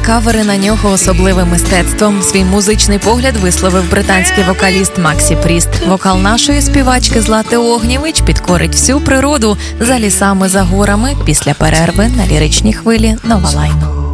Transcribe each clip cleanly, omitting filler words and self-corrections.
кавери на нього особливим мистецтвом. Свій музичний погляд висловив британський вокаліст Максі Пріст. Вокал нашої співачки Злати Огнєвич підкорить всю природу за лісами, за горами після перерви на ліричній хвилі «Нова Лайн».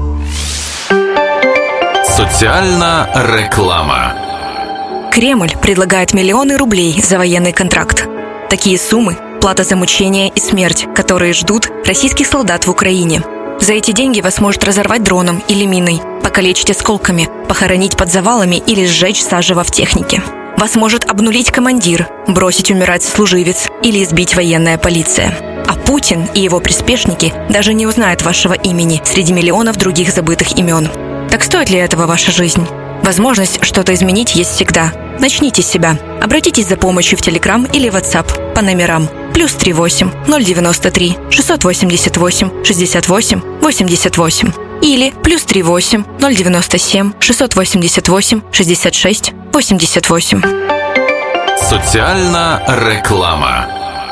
Социальная реклама. Кремль предлагает миллионы рублей за военный контракт. Такие суммы – плата за мучения и смерть, которые ждут российских солдат в Украине. За эти деньги вас может разорвать дроном или миной, покалечить осколками, похоронить под завалами или сжечь заживо в технике. Вас может обнулить командир, бросить умирать служивец или избить военная полиция. А Путин и его приспешники даже не узнают вашего имени среди миллионов других забытых имен. Так стоит ли этого ваша жизнь? Возможность что-то изменить есть всегда. Начните с себя. Обратитесь за помощью в Telegram или WhatsApp по номерам +38 093 688 68 88 или +38 097 688 66 88. Соціальна реклама.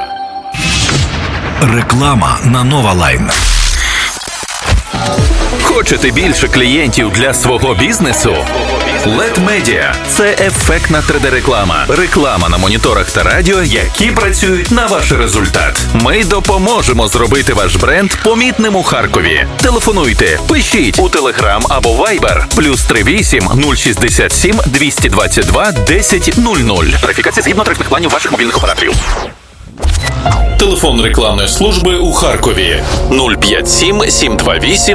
Реклама на Нова Лайн. Хочете більше клієнтів для свого бізнесу? LED Media – це ефектна 3D-реклама. Реклама на моніторах та радіо, які працюють на ваш результат. Ми допоможемо зробити ваш бренд помітним у Харкові. Телефонуйте, пишіть у Telegram або Viber +38 067 222 1000. Тарифікація згідно тарифних планів ваших мобільних операторів. Телефон рекламної служби у Харкові 057 728